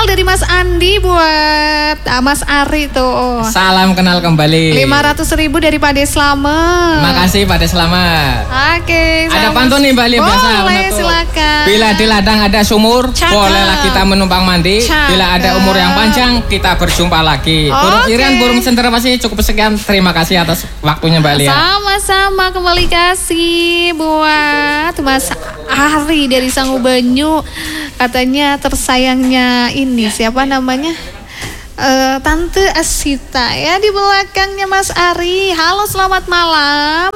dari Mas Andi buat Mas Ari tuh. Salam kenal kembali. 500.000 dari Pak Deslamet. Makasih Pak Deslamet. Oke. Ada pantun nih Bali biasa. Boleh, silakan. Bila di ladang ada sumur, Cakep. bolehlah kita menumpang mandi. Cakep. Bila ada umur yang panjang, kita berjumpa lagi. Burung Irian, burung cendrawasih, cukup sekian. Terima kasih atas waktunya Mbak Lia. Sama-sama, kembali kasih buat Mas Ari dari Sangu Banyu. Katanya tersayangnya ini siapa namanya? Tante Asita ya di belakangnya Mas Ari. Halo, selamat malam.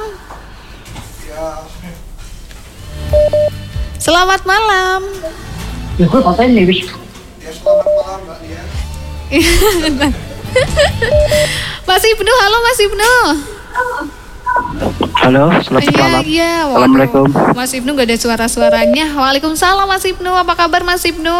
Selamat malam. Ya, selamat malam Mbak Lia. Mas Ibnu, halo Mas Ibnu. Halo, selamat malam. Iya. Assalamualaikum. Mas Ibnu gak ada suara-suaranya. Waalaikumsalam Mas Ibnu. Apa kabar Mas Ibnu?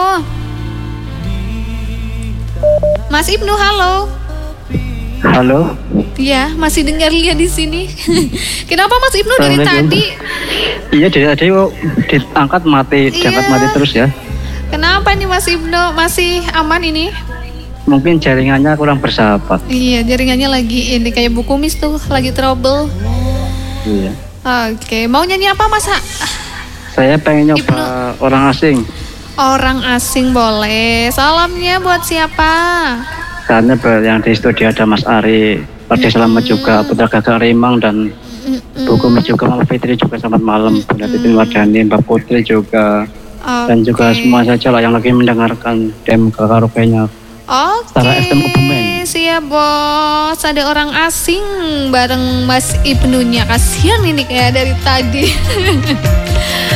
Mas Ibnu, halo. Halo. Iya, masih dengar Lia di sini. Kenapa Mas Ibnu dari tadi? Iya, dari tadi kok diangkat mati, diangkat mati terus ya. Kenapa nih Mas Ibnu? Masih aman ini? Mungkin jaringannya kurang bersahabat. Iya, jaringannya lagi ini kayak buku mis tuh, lagi trouble. Iya. Oke, mau nyanyi apa Mas? Saya pengen nyoba Ibnu. orang asing. Orang asing boleh. Salamnya buat siapa? Karena yang di studio ada Mas Ari, Pak Deslamet juga, Putra Gagak Rimang dan Bu Kumis juga, Mama Fitri juga selamat malam. Bu Titin Wardani, Mbak Putri juga. Dan juga semua saja lah yang lagi mendengarkan dem karaoke-nya. Secara FM Kebumen. Siap bos. Ada orang asing bareng Mas Ibnunya. Kasihan ini kayak dari tadi.